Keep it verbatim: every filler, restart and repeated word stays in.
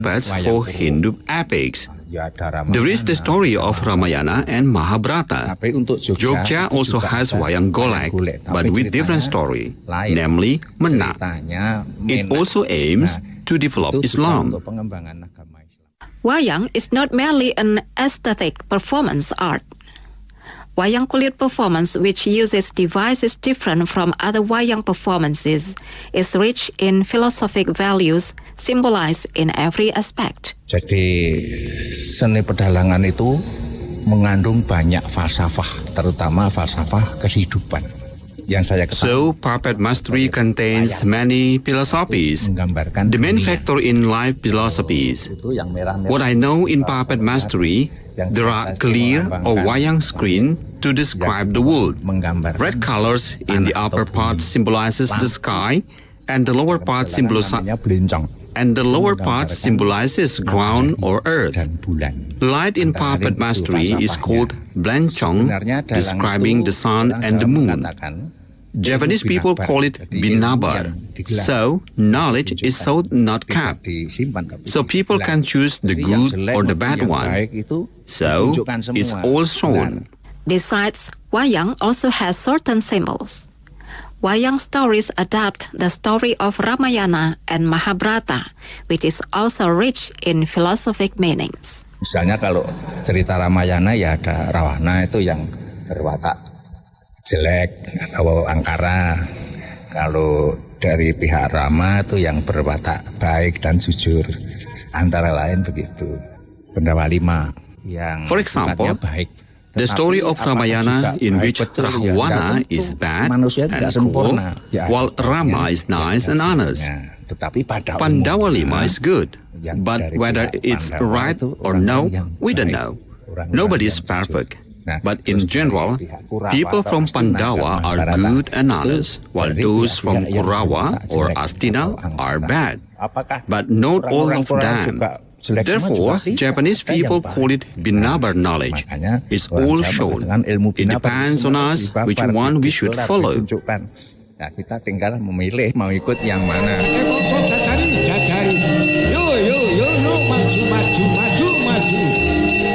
for Hindu epics. There is the story of Ramayana and Mahabharata. Jogja also has Wayang Golek, but with different story, namely Menak. It also aims to develop Islam. Wayang is not merely an aesthetic performance art. Wayang Kulit performance, which uses devices different from other wayang performances, is rich in philosophic values symbolized in every aspect. Jadi seni pedalangan itu mengandung banyak falsafah, terutama falsafah kehidupan. Yang saya ketahui, so puppet mastery contains many philosophies, the main factor in life philosophies. What I know in puppet mastery, there are clear or wayang screen to describe the world. Red colors in the upper part symbolizes the sky, and the lower part symbolizes and the lower part symbolizes ground or earth. Light in puppet mastery is called Blanchong, describing the sun and the moon. Japanese people call it binabar. So knowledge is so not kept. So people can choose the good or the bad one. So it's all shown. Besides, wayang also has certain symbols. Wayang stories adapt the story of Ramayana and Mahabharata, which is also rich in philosophic meanings. Misalnya kalau cerita Ramayana ya ada Rawana itu yang berwatak jelek atau angkara. Kalau dari pihak Rama itu yang berwatak baik dan jujur. Antara lain begitu. Pendawa lima yang For example, baik. The story of Ramayana in which Rahwana is bad and cruel, while Rama is nice and honest. Pandawa lima is good, but whether it's right or no, we don't know. Nobody is perfect. But in general, people from Pandawa are good and honest, while those from Kurawa or Astina are bad. But not all of them. Therefore, Japanese people call it binabar knowledge. It's all shown. It depends on us which one we should follow. Kita tinggal memilih mau ikut yang mana.